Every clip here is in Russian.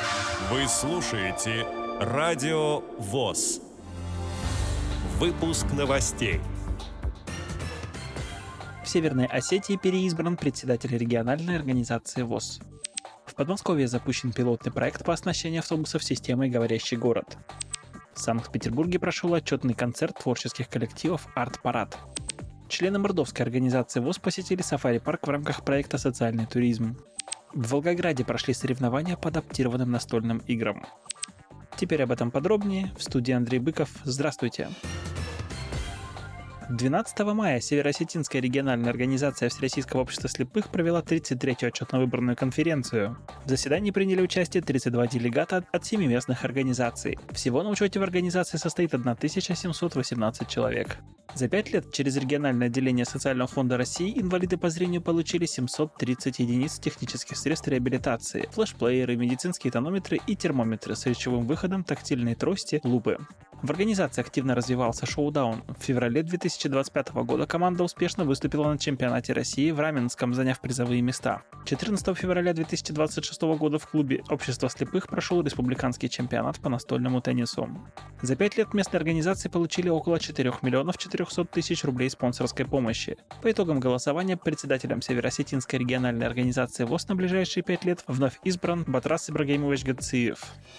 Вы слушаете Радио ВОС. Выпуск новостей. В Северной Осетии переизбран председатель региональной организации ВОС. В Подмосковье запущен пилотный проект по оснащению автобусов системой «Говорящий город». В Санкт-Петербурге прошел отчетный концерт творческих коллективов «Арт-парад». Члены Мордовской организации ВОС посетили сафари-парк в рамках проекта «Социальный туризм». В Волгограде прошли соревнования по адаптированным настольным играм. Теперь об этом подробнее. В студии Андрей Быков. Здравствуйте. 12 мая Северо-Осетинская региональная организация Всероссийского общества слепых провела 33-ю отчетно-выборную конференцию. В заседании приняли участие 32 делегата от 7 местных организаций. Всего на учете в организации состоит 1718 человек. За 5 лет через региональное отделение Социального фонда России инвалиды по зрению получили 730 единиц технических средств реабилитации, флешплееры, медицинские тонометры и термометры с речевым выходом, тактильные трости, лупы. В организации активно развивался шоу-даун. В феврале 2025 года команда успешно выступила на чемпионате России в Раменском, заняв призовые места. 14 февраля 2026 года в клубе Общества слепых прошел республиканский чемпионат по настольному теннису. За 5 лет местные организации получили около 4 миллионов 400 тысяч рублей спонсорской помощи. По итогам голосования председателем Северо-Осетинской региональной организации ВОС на ближайшие 5 лет вновь избран Батрас Ибрагимович Гациев.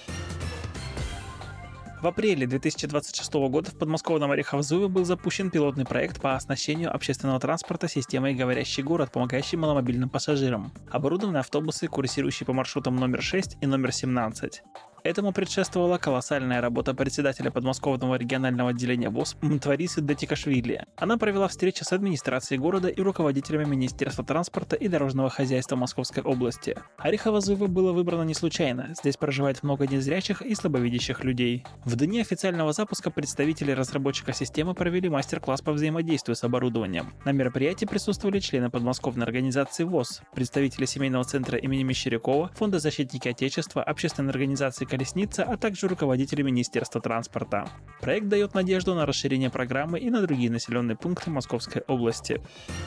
В апреле 2026 года в подмосковном Орехово-Зуеве был запущен пилотный проект по оснащению общественного транспорта системой «Говорящий город», помогающий маломобильным пассажирам. Оборудованы автобусы, курсирующие по маршрутам номер 6 и номер 17. Этому предшествовала колоссальная работа председателя подмосковного регионального отделения ВОС Мтварисы Датикашвили. Она провела встречи с администрацией города и руководителями Министерства транспорта и дорожного хозяйства Московской области. Орехово-Зуево было выбрано не случайно. Здесь проживает много незрячих и слабовидящих людей. В дни официального запуска представители разработчика системы провели мастер-класс по взаимодействию с оборудованием. На мероприятии присутствовали члены подмосковной организации ВОС, представители семейного центра имени Мещерякова, Фонда защитники Отечества, общественной организации «Колесница», а также руководители Министерства транспорта. Проект дает надежду на расширение программы и на другие населенные пункты Московской области.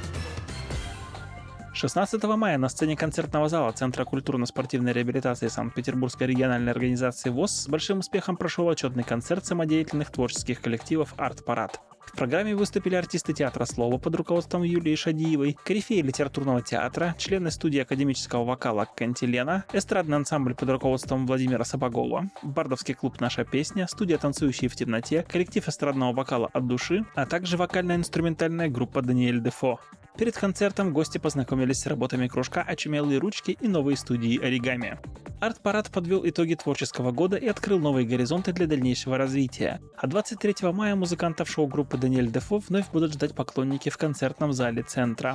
16 мая на сцене концертного зала Центра культурно-спортивной реабилитации Санкт-Петербургской региональной организации ВОС с большим успехом прошел отчетный концерт самодеятельных творческих коллективов «Арт-парад». В программе выступили артисты театра слова под руководством Юлии Шадиевой, корифеи литературного театра, члены студии академического вокала «Кантилена», эстрадный ансамбль под руководством Владимира Сапогова, бардовский клуб «Наша песня», студия «Танцующие в темноте», коллектив эстрадного вокала «От души», а также вокально-инструментальная группа «Даниэль Дефо». Перед концертом гости познакомились с работами кружка «Очумелые ручки» и новой студии «Оригами». Арт-парад подвел итоги творческого года и открыл новые горизонты для дальнейшего развития. А 23 мая музыкантов шоу-группы «Даниэль Дефо» вновь будут ждать поклонники в концертном зале центра.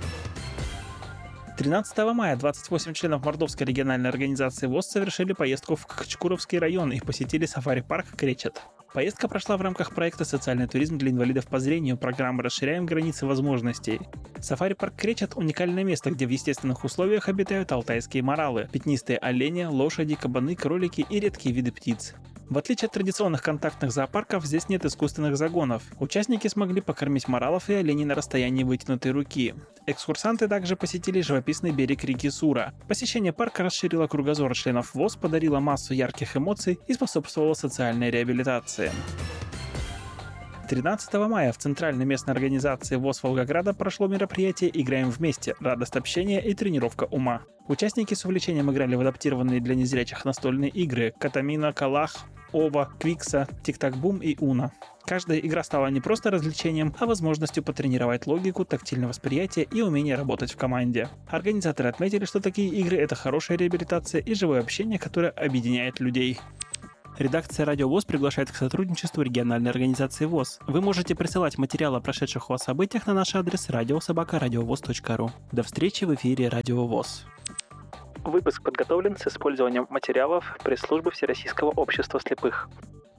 13 мая 28 членов Мордовской региональной организации ВОС совершили поездку в Качкуровский район и посетили сафари-парк «Кречет». Поездка прошла в рамках проекта «Социальный туризм для инвалидов по зрению» программы «Расширяем границы возможностей». Сафари-парк «Кречет» – уникальное место, где в естественных условиях обитают алтайские моралы, пятнистые олени, лошади, кабаны, кролики и редкие виды птиц. В отличие от традиционных контактных зоопарков, здесь нет искусственных загонов. Участники смогли покормить моралов и оленей на расстоянии вытянутой руки. Экскурсанты также посетили живописный берег реки Сура. Посещение парка расширило кругозор членов ВОС, подарило массу ярких эмоций и способствовало социальной реабилитации. 13 мая в Центральной местной организации ВОС Волгограда прошло мероприятие «Играем вместе. Радость общения и тренировка ума». Участники с увлечением играли в адаптированные для незрячих настольные игры «Катамина», «Калах», «Ова», «Квикса», «Тик-так-бум» и «Уна». Каждая игра стала не просто развлечением, а возможностью потренировать логику, тактильное восприятие и умение работать в команде. Организаторы отметили, что такие игры – это хорошая реабилитация и живое общение, которое объединяет людей. Редакция «Радио ВОС» приглашает к сотрудничеству региональной организации ВОС. Вы можете присылать материалы о прошедших у вас событиях на наш адрес radio@radiovoz.ru. До встречи в эфире «Радио ВОС». Выпуск подготовлен с использованием материалов пресс-службы Всероссийского общества слепых.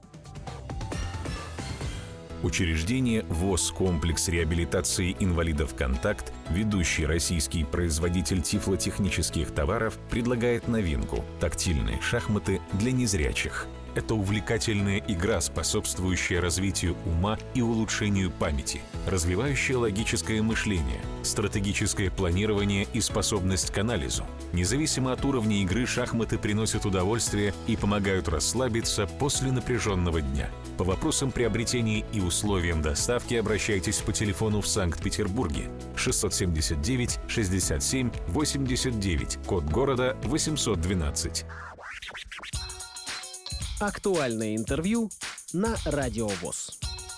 Учреждение ВОС «Комплекс реабилитации инвалидов «Контакт», ведущий российский производитель тифлотехнических товаров, предлагает новинку – тактильные шахматы для незрячих. – это увлекательная игра, способствующая развитию ума и улучшению памяти, развивающая логическое мышление, стратегическое планирование и способность к анализу. Независимо от уровня игры, шахматы приносят удовольствие и помогают расслабиться после напряженного дня. По вопросам приобретения и условиям доставки обращайтесь по телефону в Санкт-Петербурге 679 67 89, код города 812. Актуальное интервью на Радио ВОС.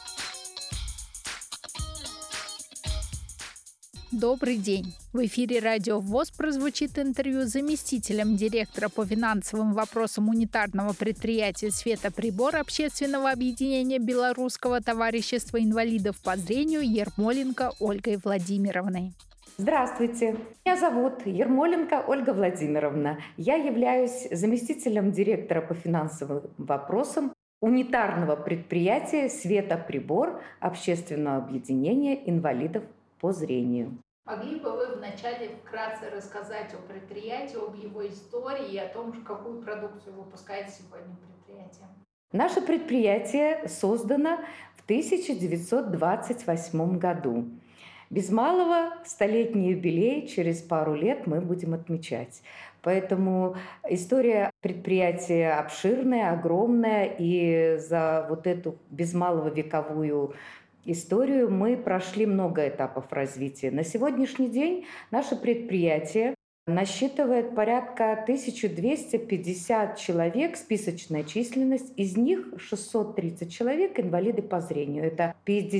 Добрый день! В эфире Радио ВОС прозвучит интервью с заместителем директора по финансовым вопросам унитарного предприятия «Светоприбор» общественного объединения Белорусского товарищества инвалидов по зрению Ермоленко Ольгой Владимировной. Здравствуйте, меня зовут Ермоленко Ольга Владимировна. Я являюсь заместителем директора по финансовым вопросам унитарного предприятия «Светоприбор» общественного объединения инвалидов по зрению. Могли бы вы вначале вкратце рассказать о предприятии, об его истории и о том, какую продукцию выпускает сегодня предприятие? Наше предприятие создано в 1928 году. Без малого столетний юбилей через пару лет мы будем отмечать. Поэтому история предприятия обширная, огромная, и за вот эту без малого вековую историю мы прошли много этапов развития. На сегодняшний день наше предприятие насчитывает порядка 1250 человек, списочная численность, из них 630 человек инвалиды по зрению. Это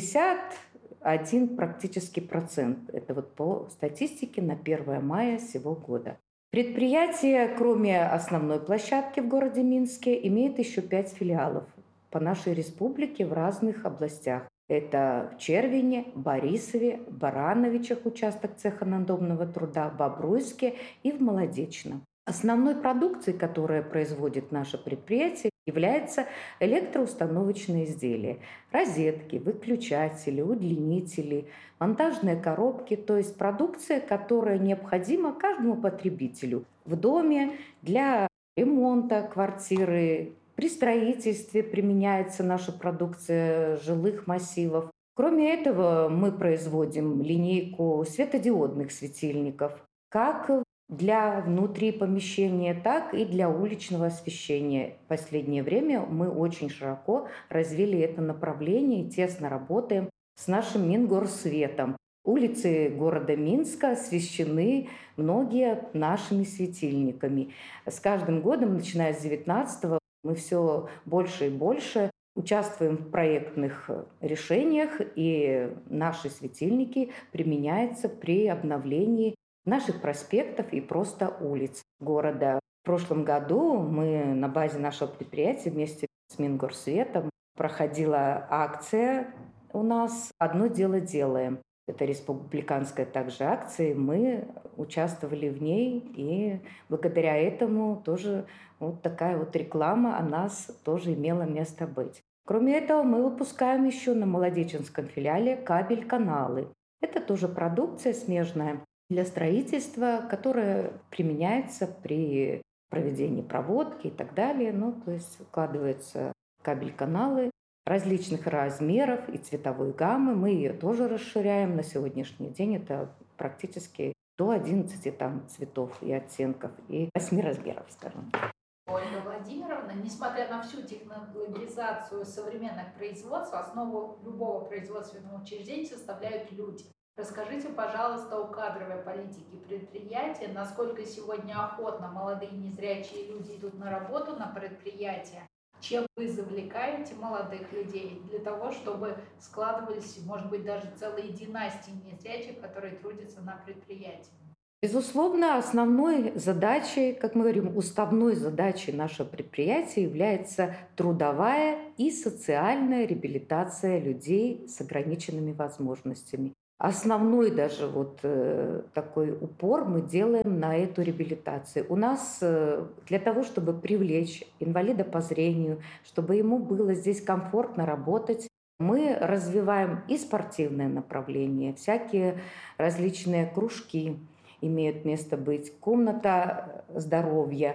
51 практически процент. Это вот по статистике на 1 мая сего года. Предприятие, кроме основной площадки в городе Минске, имеет еще 5 филиалов по нашей республике в разных областях. Это в Червине, Борисове, Барановичах, участок цеха надомного труда, Бобруйске и в Молодечном. Основной продукцией, которая производит наше предприятие, являются электроустановочные изделия. Розетки, выключатели, удлинители, монтажные коробки, то есть продукция, которая необходима каждому потребителю в доме для ремонта квартиры. При строительстве применяется наша продукция жилых массивов. Кроме этого, мы производим линейку светодиодных светильников, как для внутри помещения, так и для уличного освещения. В последнее время мы очень широко развили это направление и тесно работаем с нашим Мингорсветом. Улицы города Минска освещены многие нашими светильниками. С каждым годом, начиная с 19-го, мы все больше и больше участвуем в проектных решениях, и наши светильники применяются при обновлении наших проспектов и просто улиц города. В прошлом году мы на базе нашего предприятия вместе с Мингорсветом проходила акция у нас «Одно дело делаем». Это республиканская также акция, мы участвовали в ней, и благодаря этому тоже вот такая вот реклама о нас тоже имела место быть. Кроме этого, мы выпускаем еще на Молодеченском филиале кабель-каналы. Это тоже продукция смежная для строительства, которая применяется при проведении проводки и так далее. Ну, то есть вкладываются кабель-каналы различных размеров и цветовой гаммы. Мы ее тоже расширяем. На сегодняшний день это практически до 11 там, цветов и оттенков, и 8 размеров, скажем. Ольга Владимировна, несмотря на всю технологизацию современных производств, основу любого производственного учреждения составляют люди. Расскажите, пожалуйста, о кадровой политике предприятия, насколько сегодня охотно молодые незрячие люди идут на работу на предприятие, чем вы завлекаете молодых людей для того, чтобы складывались, может быть, даже целые династии незрячих, которые трудятся на предприятии? Безусловно, основной задачей, как мы говорим, уставной задачей нашего предприятия является трудовая и социальная реабилитация людей с ограниченными возможностями. Основной даже вот такой упор мы делаем на эту реабилитацию. У нас для того, чтобы привлечь инвалида по зрению, чтобы ему было здесь комфортно работать, мы развиваем и спортивное направление, всякие различные кружки имеют место быть, комната здоровья,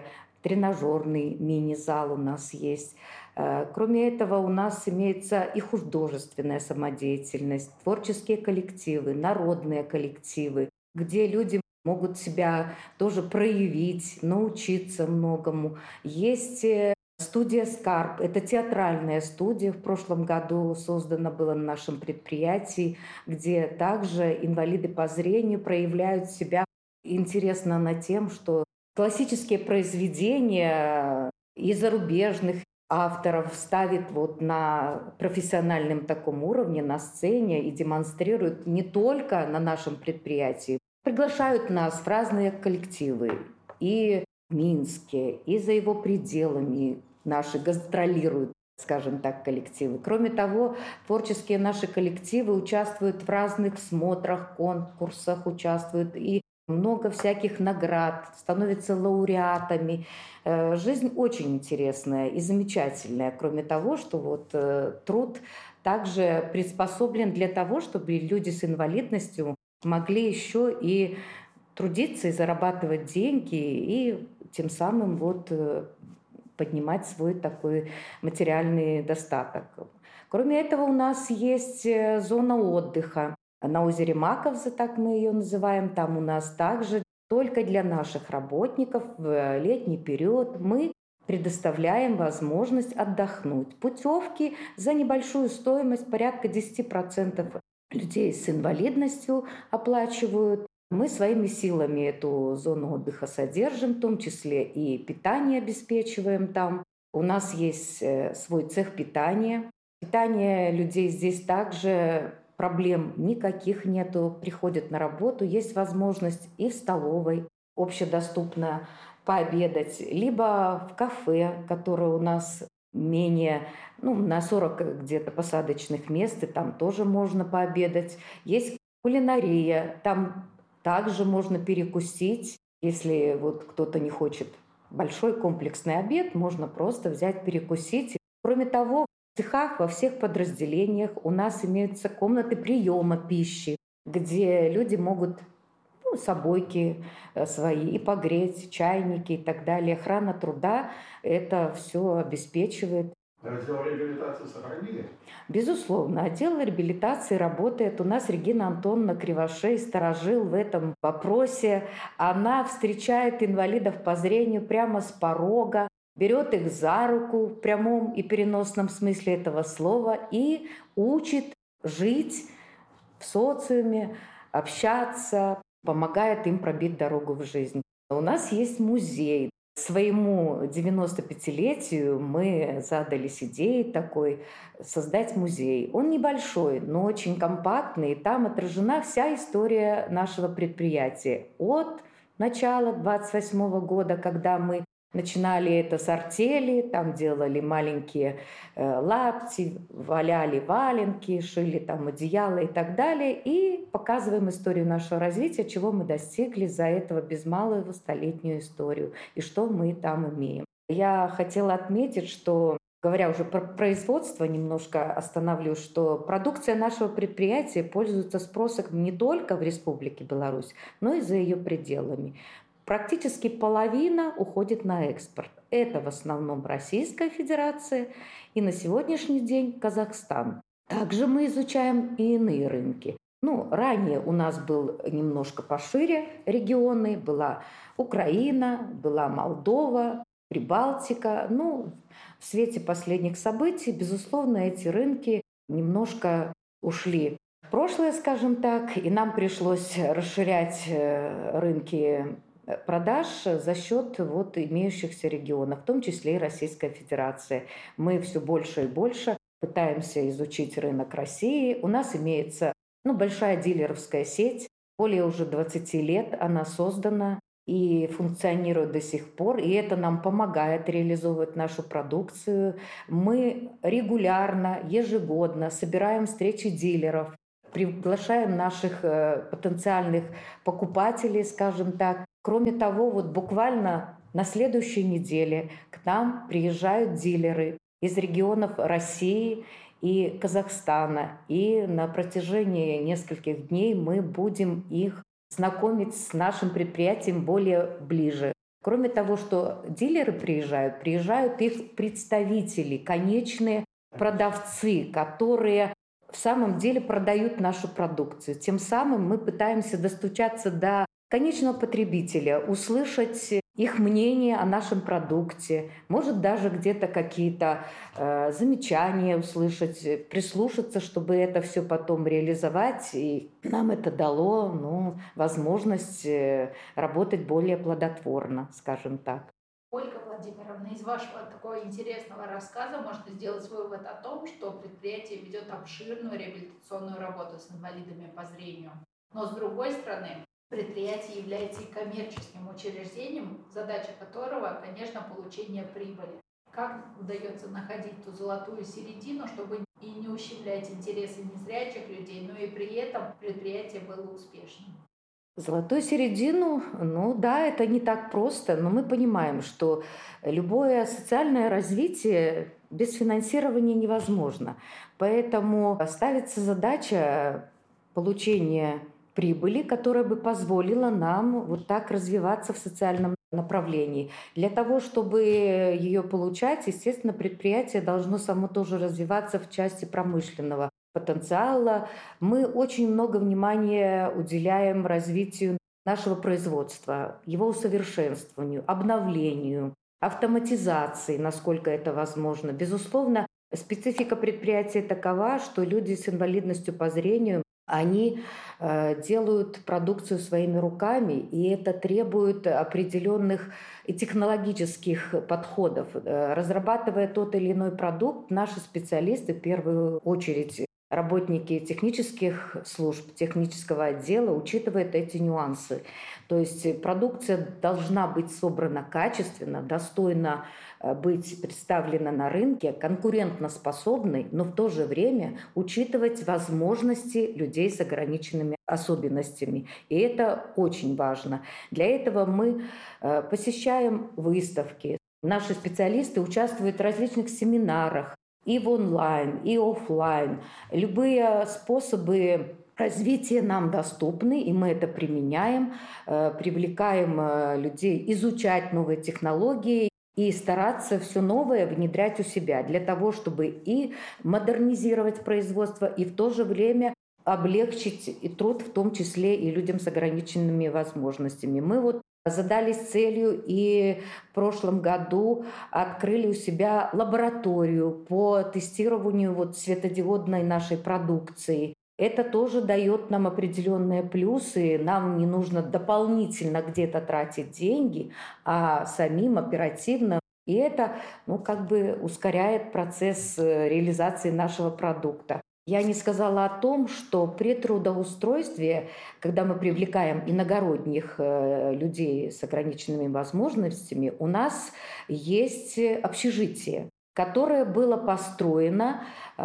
тренажерный мини-зал у нас есть. Кроме этого, у нас имеется и художественная самодеятельность, творческие коллективы, народные коллективы, где люди могут себя тоже проявить, научиться многому. Есть студия «Скарб». Это театральная студия. В прошлом году создана была на нашем предприятии, где также инвалиды по зрению проявляют себя. Интересно она тем, что классические произведения и зарубежных авторов ставит вот на профессиональном таком уровне, на сцене и демонстрируют не только на нашем предприятии. Приглашают нас в разные коллективы и в Минске, и за его пределами наши гастролируют, скажем так, коллективы. Кроме того, творческие наши коллективы участвуют в разных смотрах, конкурсах, участвуют и много всяких наград, становятся лауреатами. Жизнь очень интересная и замечательная, кроме того, что вот труд также приспособлен для того, чтобы люди с инвалидностью могли еще и трудиться и зарабатывать деньги, и тем самым вот поднимать свой такой материальный достаток. Кроме этого, у нас есть зона отдыха. На озере Маковза, так мы ее называем, там у нас также только для наших работников в летний период мы предоставляем возможность отдохнуть. Путевки за небольшую стоимость, порядка 10% людей с инвалидностью оплачивают. Мы своими силами эту зону отдыха содержим, в том числе и питание обеспечиваем там. У нас есть свой цех питания. Питание людей здесь также проблем никаких нету, приходят на работу, есть возможность и в столовой общедоступно пообедать, либо в кафе, которое у нас менее, на 40 где-то посадочных мест, и там тоже можно пообедать. Есть кулинария, там также можно перекусить, если вот кто-то не хочет большой комплексный обед, можно просто взять, перекусить. Кроме того, в цехах, во всех подразделениях у нас имеются комнаты приема пищи, где люди могут собойки свои и погреть, чайники и так далее. Охрана труда это все обеспечивает. Отдел реабилитации сохранили? Безусловно, отдел реабилитации работает. У нас Регина Антоновна Кривошей сторожил в этом вопросе. Она встречает инвалидов по зрению прямо с порога, берет их за руку в прямом и переносном смысле этого слова и учит жить в социуме, общаться, помогает им пробить дорогу в жизнь. У нас есть музей. Своему 95-летию мы задались идеей такой создать музей. Он небольшой, но очень компактный, и там отражена вся история нашего предприятия. От начала 28 года, когда мы начинали это с артели, там делали маленькие лапти, валяли валенки, шили там одеяла и так далее. И показываем историю нашего развития, чего мы достигли за этого без малого столетнюю историю и что мы там имеем. Я хотела отметить, что, говоря уже про производство, немножко остановлюсь, что продукция нашего предприятия пользуется спросом не только в Республике Беларусь, но и за ее пределами. Практически половина уходит на экспорт. Это в основном Российская Федерация и на сегодняшний день Казахстан. Также мы изучаем и иные рынки. Ранее у нас был немножко пошире регионы. Была Украина, была Молдова, Прибалтика. В свете последних событий, безусловно, эти рынки немножко ушли в прошлое, скажем так, и нам пришлось расширять рынки продаж за счет имеющихся регионов, в том числе и Российская Федерация. Мы все больше и больше пытаемся изучить рынок России. У нас имеется большая дилеровская сеть, более уже 20 лет она создана и функционирует до сих пор, и это нам помогает реализовывать нашу продукцию. Мы регулярно, ежегодно собираем встречи дилеров, приглашаем наших потенциальных покупателей, скажем так. Кроме того, буквально на следующей неделе к нам приезжают дилеры из регионов России и Казахстана. И на протяжении нескольких дней мы будем их знакомить с нашим предприятием более ближе. Кроме того, что дилеры приезжают их представители, конечные продавцы, которые в самом деле продают нашу продукцию. Тем самым мы пытаемся достучаться до конечного потребителя, услышать их мнение о нашем продукте, может даже где-то какие-то замечания услышать, прислушаться, чтобы это все потом реализовать. И нам это дало возможность работать более плодотворно, скажем так. Ольга Владимировна, из вашего такого интересного рассказа можно сделать вывод о том, что предприятие ведет обширную реабилитационную работу с инвалидами по зрению. Но с другой стороны, предприятие является и коммерческим учреждением, задача которого, конечно, получение прибыли. Как удается находить ту золотую середину, чтобы и не ущемлять интересы незрячих людей, но и при этом предприятие было успешным? Золотую середину, это не так просто, но мы понимаем, что любое социальное развитие без финансирования невозможно. Поэтому ставится задача получения прибыли, которая бы позволила нам вот так развиваться в социальном направлении. Для того, чтобы ее получать, естественно, предприятие должно само тоже развиваться в части промышленного потенциала. Мы очень много внимания уделяем развитию нашего производства, его усовершенствованию, обновлению, автоматизации, насколько это возможно. Безусловно, специфика предприятия такова, что люди с инвалидностью по зрению, они делают продукцию своими руками, и это требует определенных и технологических подходов. Разрабатывая тот или иной продукт, наши специалисты, в первую очередь работники технических служб, технического отдела, учитывают эти нюансы. То есть продукция должна быть собрана качественно, достойно быть представлена на рынке, конкурентоспособной, но в то же время учитывать возможности людей с ограниченными особенностями. И это очень важно. Для этого мы посещаем выставки. Наши специалисты участвуют в различных семинарах, и в онлайн, и офлайн. Любые способы развития нам доступны, и мы это применяем, привлекаем людей изучать новые технологии и стараться все новое внедрять у себя для того, чтобы и модернизировать производство, и в то же время облегчить и труд, в том числе и людям с ограниченными возможностями. Мы задались целью и в прошлом году открыли у себя лабораторию по тестированию светодиодной нашей продукции. Это тоже дает нам определенные плюсы. Нам не нужно дополнительно где-то тратить деньги, а самим оперативно. И это ускоряет процесс реализации нашего продукта. Я не сказала о том, что при трудоустройстве, когда мы привлекаем иногородних людей с ограниченными возможностями, у нас есть общежитие, которое было построено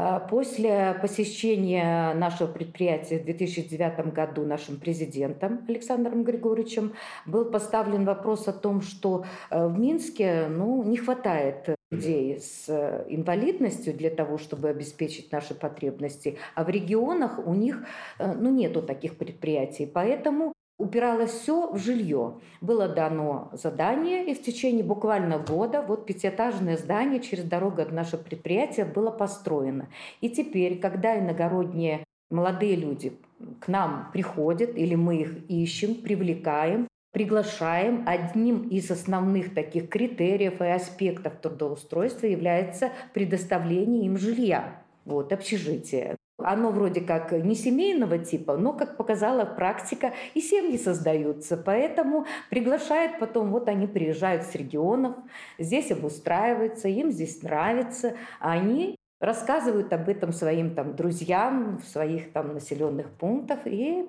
после посещения нашего предприятия в 2009 году нашим президентом Александром Григорьевичем. Был поставлен вопрос о том, что в Минске не хватает людей с инвалидностью для того, чтобы обеспечить наши потребности, а в регионах у них нету таких предприятий. Поэтому упиралось все в жилье. Было дано задание, и в течение буквально года пятиэтажное здание через дорогу от нашего предприятия было построено. И теперь, когда иногородние молодые люди к нам приходят, или мы их ищем, привлекаем, приглашаем, одним из основных таких критериев и аспектов трудоустройства является предоставление им жилья, общежитие. Оно вроде как не семейного типа, но, как показала практика, и семьи создаются. Поэтому приглашают потом, они приезжают с регионов, здесь обустраиваются, им здесь нравится, а они рассказывают об этом своим друзьям в своих населенных пунктах и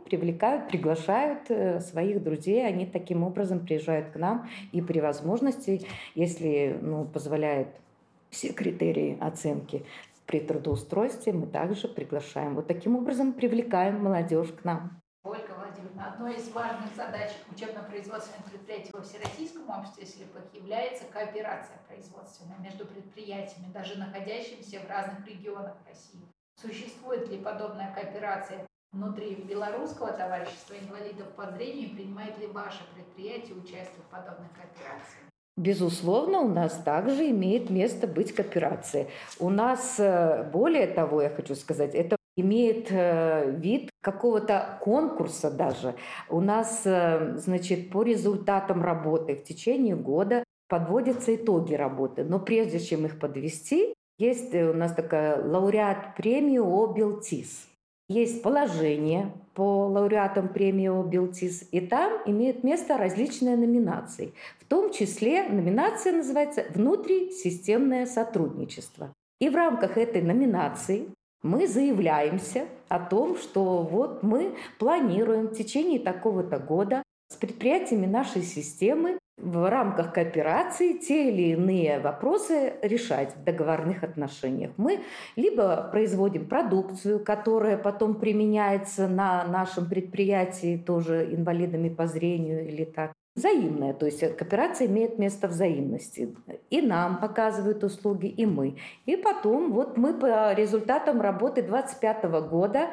приглашают своих друзей. Они таким образом приезжают к нам, и при возможности, если позволяет все критерии оценки, при трудоустройстве мы также приглашаем. Таким образом привлекаем молодежь к нам. Ольга Владимировна, одной из важных задач учебно-производственных предприятий во Всероссийском обществе слепых является кооперация производственная между предприятиями, даже находящимися в разных регионах России. Существует ли подобная кооперация внутри белорусского товарищества инвалидов по зрению, принимает ли ваше предприятие участие в подобных кооперациях? Безусловно, у нас также имеет место быть кооперация. У нас, более того, я хочу сказать, это имеет вид какого-то конкурса даже. У нас, значит, по результатам работы в течение года подводятся итоги работы. Но прежде чем их подвести, есть у нас такая лауреат премии ОБелТИС. Есть положение по лауреатам премии ОБелТИС, и там имеют место различные номинации. В том числе номинация называется «Внутрисистемное сотрудничество». И в рамках этой номинации мы заявляемся о том, что вот мы планируем в течение такого-то года с предприятиями нашей системы в рамках кооперации те или иные вопросы решать в договорных отношениях. Мы либо производим продукцию, которая потом применяется на нашем предприятии тоже инвалидами по зрению или так. Взаимная, то есть кооперация имеет место взаимности. И нам оказывают услуги, и мы. И потом вот мы по результатам работы 2025 года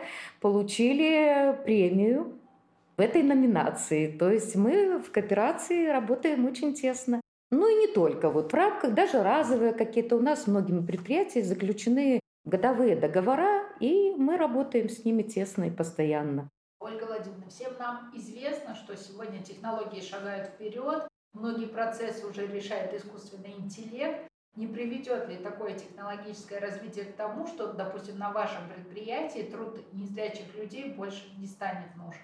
получили премию в этой номинации. То есть мы в кооперации работаем очень тесно. Ну и не только. Вот в рамках даже разовые какие-то у нас с многими предприятиями заключены годовые договора, и мы работаем с ними тесно и постоянно. Ольга Владимировна, всем нам известно, что сегодня технологии шагают вперед, многие процессы уже решает искусственный интеллект. Не приведет ли такое технологическое развитие к тому, что, допустим, на вашем предприятии труд незрячих людей больше не станет нужен?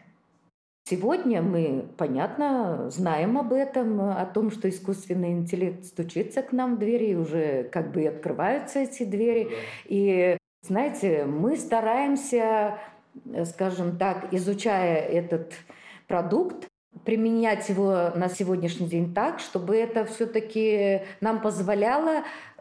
Сегодня мы, понятно, знаем об этом, о том, что искусственный интеллект стучится к нам в двери, и уже как бы открываются эти двери. И, знаете, мы стараемся, скажем так, изучая этот продукт, применять его на сегодняшний день так, чтобы это все-таки нам позволяло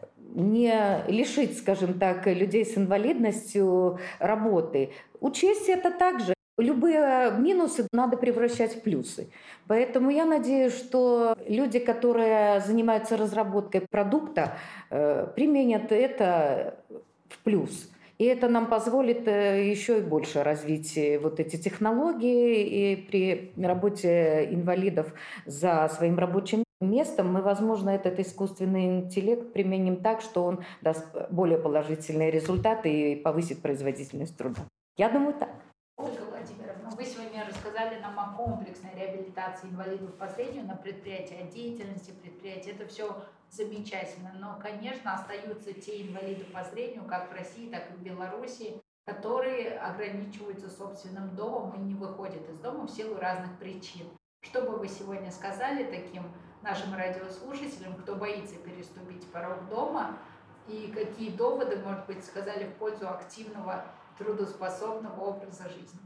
не лишить, скажем так, людей с инвалидностью работы. Учесть это также. Любые минусы надо превращать в плюсы. Поэтому я надеюсь, что люди, которые занимаются разработкой продукта, применят это в плюс. И это нам позволит еще и больше развить вот эти технологии. И при работе инвалидов за своим рабочим местом мы, возможно, этот искусственный интеллект применим так, что он даст более положительные результаты и повысит производительность труда. Я думаю, так. Ольга Владимировна, вы сегодня рассказали нам о комплексной реабилитации инвалидов по зрению на предприятии, о деятельности предприятия. Это все замечательно, но, конечно, остаются те инвалиды по зрению, как в России, так и в Беларуси, которые ограничиваются собственным домом и не выходят из дома в силу разных причин. Что бы вы сегодня сказали таким нашим радиослушателям, кто боится переступить порог дома, и какие доводы, может быть, сказали в пользу активного трудоспособного образа жизни?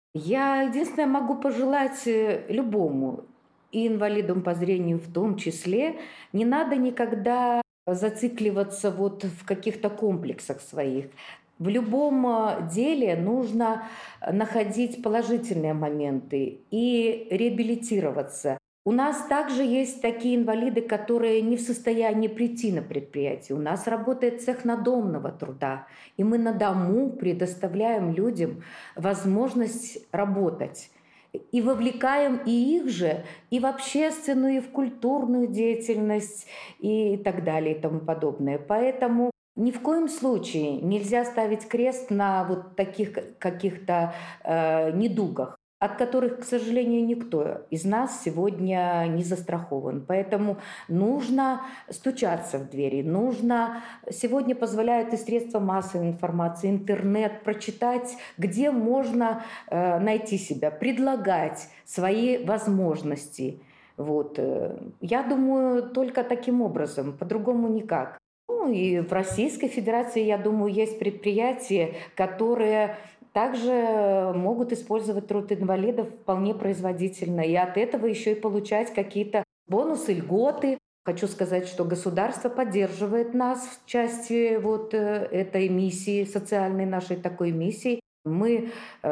Я единственное могу пожелать любому, и инвалидам по зрению в том числе, не надо никогда зацикливаться вот в каких-то комплексах своих. В любом деле нужно находить положительные моменты и реабилитироваться. У нас также есть такие инвалиды, которые не в состоянии прийти на предприятие. У нас работает цех надомного труда, и мы на дому предоставляем людям возможность работать. И вовлекаем и их же, и в общественную, и в культурную деятельность, и так далее, и тому подобное. Поэтому ни в коем случае нельзя ставить крест на вот таких каких-то недугах, от которых, к сожалению, никто из нас сегодня не застрахован. Поэтому нужно стучаться в двери, нужно... Сегодня позволяют и средства массовой информации, интернет, прочитать, где можно найти себя, предлагать свои возможности. Вот. Я думаю, только таким образом, по-другому никак. Ну и в Российской Федерации, я думаю, есть предприятия, которые также могут использовать труд инвалидов вполне производительно. И от этого еще и получать какие-то бонусы, льготы. Хочу сказать, что государство поддерживает нас в части вот этой миссии, социальной нашей такой миссии. Мы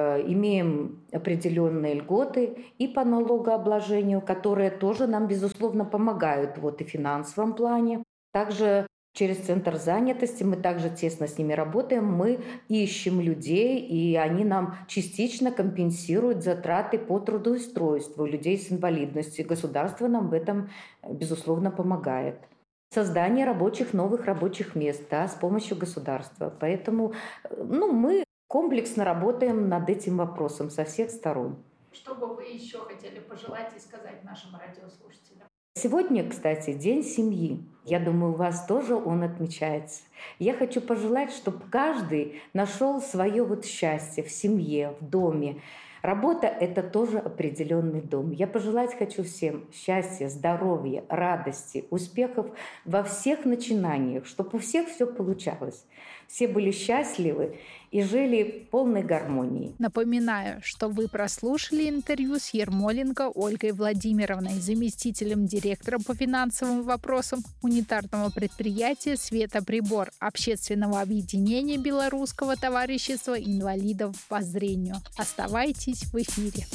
имеем определенные льготы и по налогообложению, которые тоже нам, безусловно, помогают вот и в финансовом плане. Также Через центр занятости мы также тесно с ними работаем. Мы ищем людей, и они нам частично компенсируют затраты по трудоустройству людей с инвалидностью. Государство нам в этом, безусловно, помогает. Создание новых рабочих мест, да, с помощью государства. Поэтому мы комплексно работаем над этим вопросом со всех сторон. Что бы вы еще хотели пожелать и сказать нашим радиослушателям? Сегодня, кстати, День семьи. Я думаю, у вас тоже он отмечается. Я хочу пожелать, чтобы каждый нашел свое счастье в семье, в доме. Работа – это тоже определенный дом. Я пожелать хочу всем счастья, здоровья, радости, успехов во всех начинаниях, чтобы у всех все получалось. Все были счастливы и жили в полной гармонии. Напоминаю, что вы прослушали интервью с Ермоленко Ольгой Владимировной, заместителем директора по финансовым вопросам унитарного предприятия «Светоприбор» общественного объединения Белорусского товарищества инвалидов по зрению. Оставайтесь в эфире.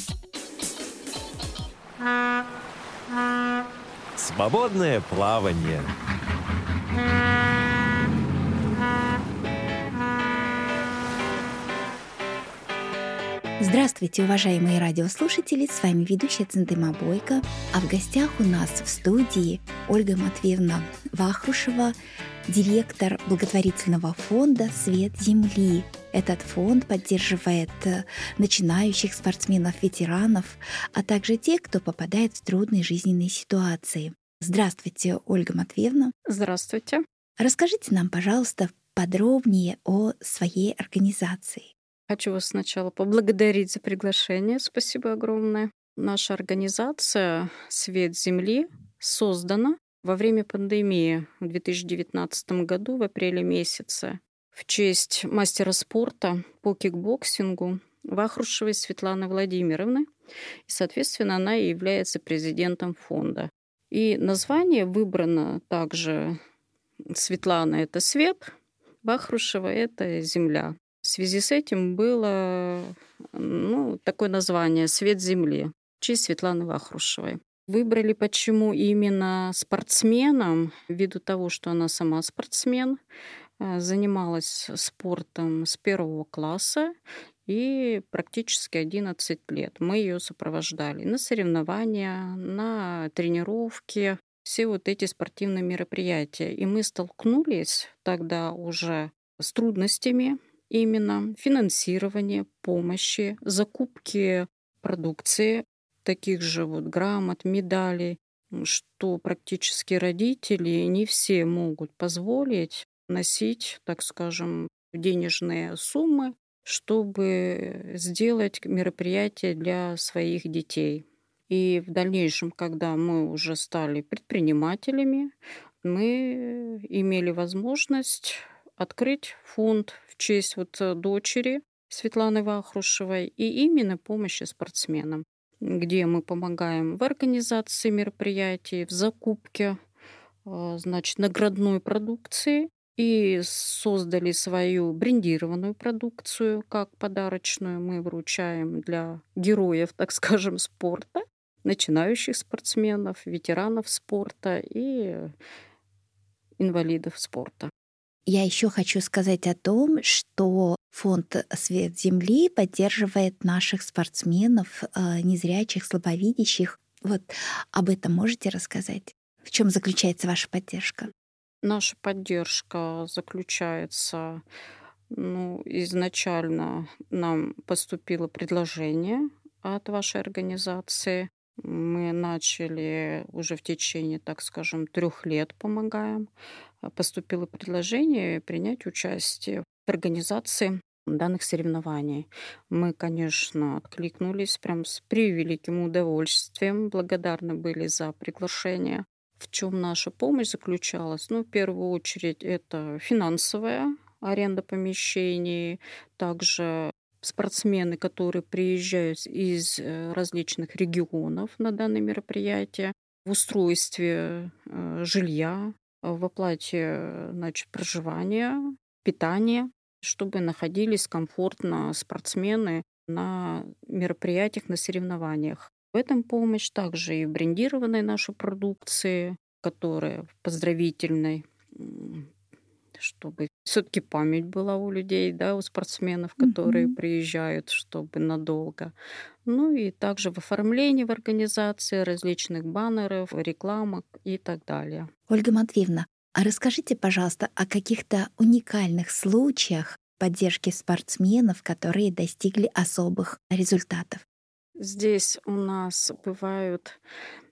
Свободное плавание. Здравствуйте, уважаемые радиослушатели, с вами ведущая Центыма Бойко, а в гостях у нас в студии Ольга Матвеевна Вахрушева, директор благотворительного фонда «Свет Земли». Этот фонд поддерживает начинающих спортсменов, ветеранов, а также тех, кто попадает в трудные жизненные ситуации. Здравствуйте, Ольга Матвеевна. Здравствуйте. Расскажите нам, пожалуйста, подробнее о своей организации. Хочу вас сначала поблагодарить за приглашение. Спасибо огромное. Наша организация «Свет Земли» создана во время пандемии в 2019 году, в апреле месяце, в честь мастера спорта по кикбоксингу Вахрушевой Светланы Владимировны. И, соответственно, она и является президентом фонда. И название выбрано также Светлана — это свет, Вахрушева — это земля. В связи с этим было такое название «Свет Земли» в честь Светланы Вахрушевой. Выбрали почему именно спортсменом, ввиду того, что она сама спортсмен, занималась спортом с 1 класса и практически 11 лет. Мы ее сопровождали на соревнования, на тренировки, все эти спортивные мероприятия. И мы столкнулись тогда уже с трудностями именно финансирования, помощи, закупки продукции, таких же грамот, медалей, что практически родители не все могут позволить носить, так скажем, денежные суммы, чтобы сделать мероприятие для своих детей. И в дальнейшем, когда мы уже стали предпринимателями, мы имели возможность открыть фонд в честь дочери Светланы Вахрушевой и именно помощи спортсменам, где мы помогаем в организации мероприятий, в закупке, наградной продукции и создали свою брендированную продукцию как подарочную. Мы вручаем для героев, так скажем, спорта, начинающих спортсменов, ветеранов спорта и инвалидов спорта. Я еще хочу сказать о том, что фонд «Свет Земли» поддерживает наших спортсменов, незрячих, слабовидящих. Об этом можете рассказать? В чем заключается ваша поддержка? Наша поддержка заключается, изначально нам поступило предложение от вашей организации. Мы начали уже в течение, так скажем, 3 лет помогаем. Поступило предложение принять участие в организации данных соревнований. Мы, конечно, откликнулись прям с превеликим удовольствием, благодарны были за приглашение. В чем наша помощь заключалась? В первую очередь, это финансовая аренда помещений, также спортсмены, которые приезжают из различных регионов на данное мероприятие, в устройстве жилья, в оплате проживания, питания, чтобы находились комфортно спортсмены на мероприятиях, на соревнованиях. В этом помощь также и в брендированной нашей продукции, которая в поздравительной чтобы все-таки память была у людей, да, у спортсменов, которые приезжают, чтобы надолго. Ну и также в оформлении в организации различных баннеров, рекламок и так далее. Ольга Матвеевна, а расскажите, пожалуйста, о каких-то уникальных случаях поддержки спортсменов, которые достигли особых результатов. Здесь у нас бывают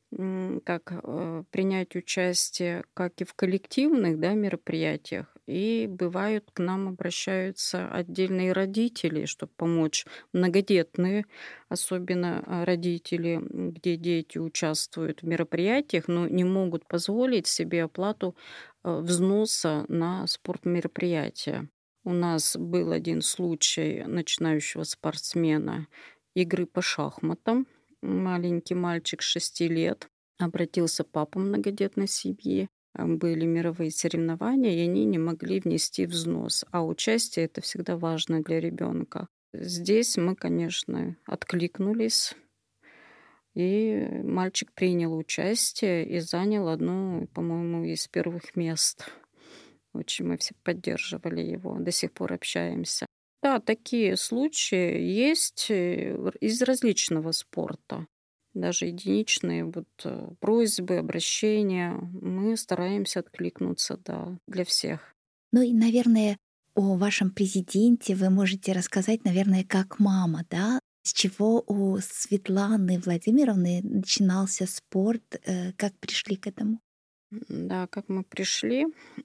принять участие как и в коллективных, да, мероприятиях, и бывают к нам обращаются отдельные родители, чтобы помочь, многодетные, особенно родители, где дети участвуют в мероприятиях, но не могут позволить себе оплату взноса на спортмероприятия. У нас был один случай начинающего спортсмена игры по шахматам. Маленький мальчик 6 лет обратился папа многодетной семьи. Были мировые соревнования, и они не могли внести взнос. А участие — это всегда важно для ребенка. Здесь мы, конечно, откликнулись, и мальчик принял участие и занял одно, по-моему, из первых мест. Очень мы все поддерживали его, до сих пор общаемся. Да, такие случаи есть из различного спорта. Даже единичные просьбы, обращения. Мы стараемся откликнуться, да, для всех. Ну и, наверное, о вашем президенте вы можете рассказать, наверное, как мама, да? С чего у Светланы Владимировны начинался спорт, как пришли к этому? Да, как мы пришли,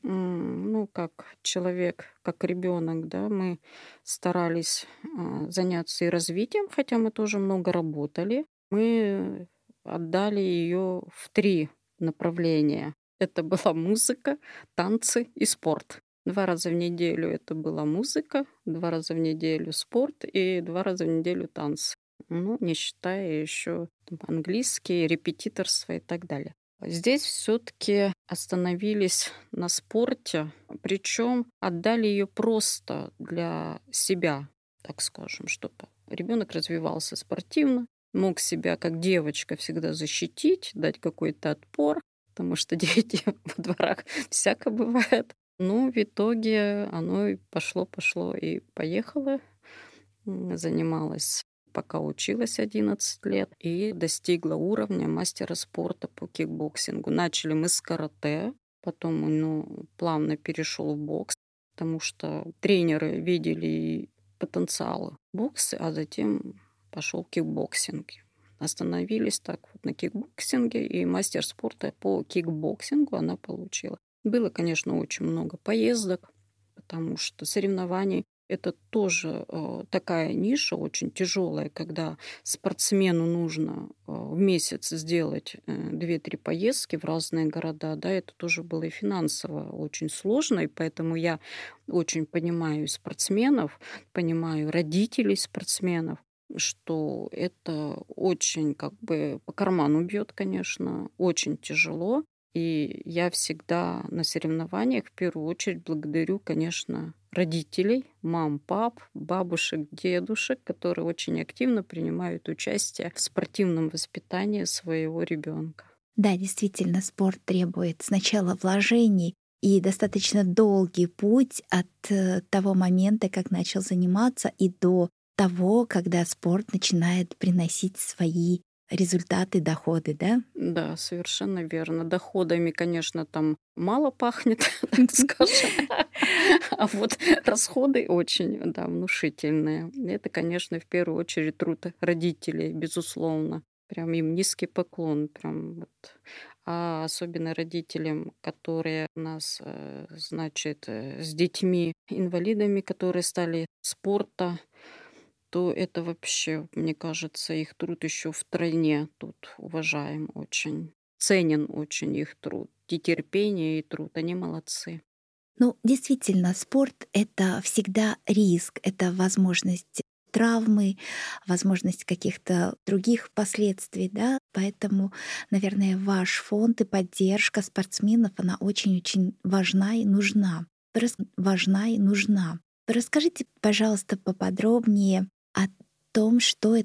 как человек, как ребенок, да, мы старались заняться и развитием, хотя мы тоже много работали. Мы отдали ее в 3 направления. Это была музыка, танцы и спорт. 2 раза в неделю это была музыка, 2 раза в неделю спорт и 2 раза в неделю танцы. Не считая еще английский, репетиторство и так далее. Здесь все-таки остановились на спорте, причем отдали ее просто для себя, так скажем, чтобы ребенок развивался спортивно, мог себя как девочка всегда защитить, дать какой-то отпор, потому что дети во дворах всяко бывает. В итоге оно и пошло и поехало. Занималась, пока училась 11 лет, и достигла уровня мастера спорта по кикбоксингу. Начали мы с карате, потом плавно перешел в бокс, потому что тренеры видели потенциалы бокса, а затем пошел кикбоксинг. Остановились так на кикбоксинге, и мастер спорта по кикбоксингу она получила. Было, конечно, очень много поездок, потому что соревнований — это тоже такая ниша очень тяжелая, когда спортсмену нужно в месяц сделать 2-3 поездки в разные города. Да, это тоже было и финансово очень сложно, и поэтому я очень понимаю спортсменов, понимаю родителей спортсменов, что это очень по карману бьет, конечно, очень тяжело. И я всегда на соревнованиях в первую очередь благодарю, конечно, родителей, мам, пап, бабушек, дедушек, которые очень активно принимают участие в спортивном воспитании своего ребенка. Да, действительно, спорт требует сначала вложений и достаточно долгий путь от того момента, как начал заниматься, и до того, когда спорт начинает приносить свои результаты, доходы, да? Да, совершенно верно. Доходами, конечно, там мало пахнет, так скажем. А вот расходы очень, внушительные. Это, конечно, в первую очередь труд родителей, безусловно. Прям им низкий поклон. А особенно родителям, которые у нас, с детьми-инвалидами, которые стали спорта, то это вообще, мне кажется, их труд еще втройне тут уважаем очень. Ценен очень их труд. И терпение, и труд. Они молодцы. Действительно, спорт — это всегда риск, это возможность травмы, возможность каких-то других последствий, да, поэтому, наверное, ваш фонд и поддержка спортсменов, она очень-очень важна и нужна. Расскажите, пожалуйста, поподробнее о том, что